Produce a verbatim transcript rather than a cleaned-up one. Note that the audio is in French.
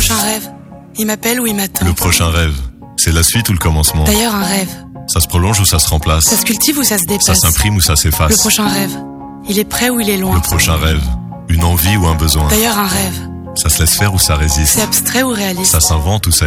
prochain rêve, il m'appelle ou il m'attend. Le prochain rêve, c'est la suite ou le commencement? D'ailleurs, un rêve, Ça se prolonge ou ça se remplace? ça se cultive ou ça se Ça dépasse. s'imprime ou ça Le s'efface? prochain rêve, il est près ou il est loin. Le prochain rêve, une envie ou un besoin? D'ailleurs, un rêve, Ça se laisse faire ou ça résiste? c'est abstrait ou réaliste. Ça s'invente ou ça